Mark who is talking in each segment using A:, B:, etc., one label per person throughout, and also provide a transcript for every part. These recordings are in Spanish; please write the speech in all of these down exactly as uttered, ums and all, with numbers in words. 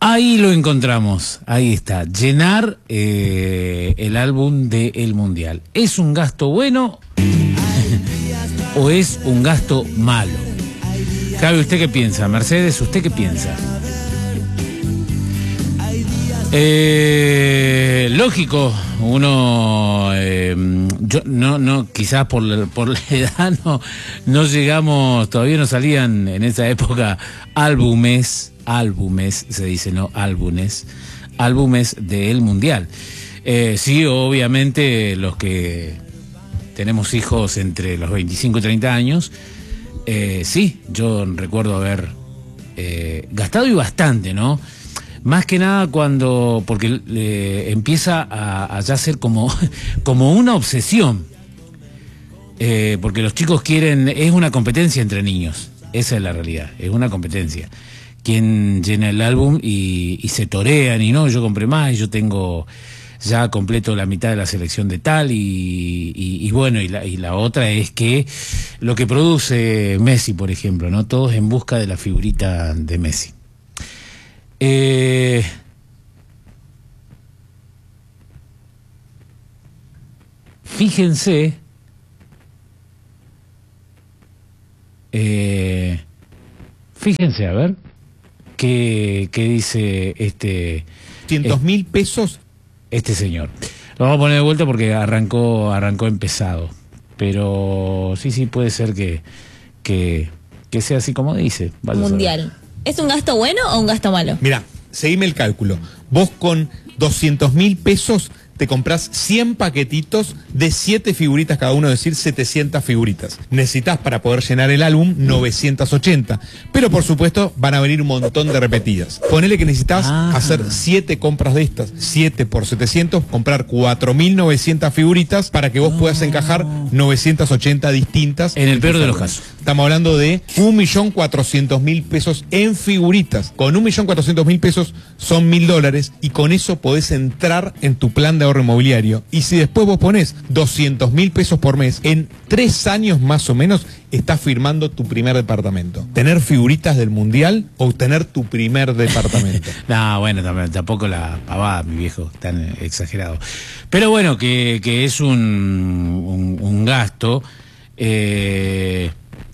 A: Ahí lo encontramos, ahí está, llenar eh, el álbum del Mundial. ¿Es un gasto bueno o es un gasto malo? Javi, ¿usted qué piensa? Mercedes, ¿usted qué piensa? Eh, lógico, uno, eh, yo no, no, quizás por la, por la edad no, no llegamos, todavía no salían en esa época álbumes, álbumes, se dice, no álbumes, álbumes del Mundial. Eh, sí, obviamente los que tenemos hijos entre los veinticinco y treinta años, eh, sí, yo recuerdo haber eh, gastado y bastante, ¿no? Más que nada cuando, porque eh, empieza a, a ya ser como, como una obsesión, eh, porque los chicos quieren, es una competencia entre niños, esa es la realidad, es una competencia. Quien llena el álbum y, y se torean y no, yo compré más y yo tengo ya completo la mitad de la selección de tal y, y, y bueno, y la, y la otra es que lo que produce Messi, por ejemplo, ¿no? Todos en busca de la figurita de Messi. Eh, fíjense, eh, fíjense, a ver, qué, qué dice este...
B: cientos mil pesos.
A: Este señor. Lo vamos a poner de vuelta porque arrancó, arrancó empezado. Pero sí, sí, puede ser que, que, que sea así como dice.
C: Mundial. ¿Es un gasto bueno o un gasto malo?
B: Mira, seguime el cálculo. Vos con doscientos mil pesos te comprás cien paquetitos de siete figuritas cada uno, es decir, setecientas figuritas. Necesitas para poder llenar el álbum novecientas ochenta, pero por supuesto van a venir un montón de repetidas. Ponele que necesitas ah. hacer siete compras de estas, siete por setecientos, comprar cuatro mil novecientas figuritas para que vos no. puedas encajar novecientas ochenta distintas.
A: En el peor de los casos.
B: Estamos hablando de un millón cuatrocientos mil pesos en figuritas. Con un millón cuatrocientos mil pesos son mil dólares y con eso podés entrar en tu plan de ahorro inmobiliario. Y si después vos ponés doscientos mil pesos por mes, en tres años más o menos estás firmando tu primer departamento. ¿Tener figuritas del Mundial o tener tu primer departamento?
A: No, bueno, tampoco la pavada, mi viejo, tan exagerado. Pero bueno, que, que es un, un, un gasto, eh,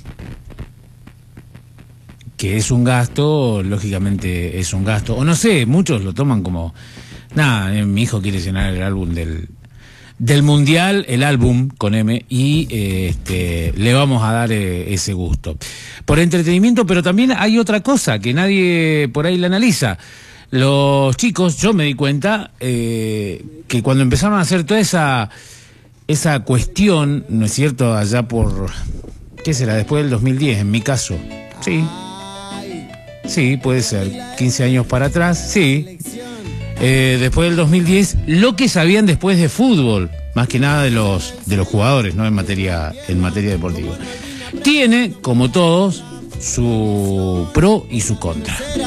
A: que es un gasto, lógicamente es un gasto. O no sé, muchos lo toman como... Nada, eh, mi hijo quiere llenar el álbum del, del Mundial, el álbum con M, y eh, este, le vamos a dar eh, ese gusto. Por entretenimiento, pero también hay otra cosa que nadie por ahí la analiza. Los chicos, yo me di cuenta eh, que cuando empezaron a hacer toda esa, esa cuestión, ¿no es cierto?, allá por, ¿qué será?, después del dos mil diez, en mi caso. Sí, sí, puede ser, quince años para atrás, sí. Eh, después del dos mil diez, lo que sabían después de fútbol, más que nada de los de los jugadores, no en materia en materia deportiva. Tiene, como todos, su pro y su contra.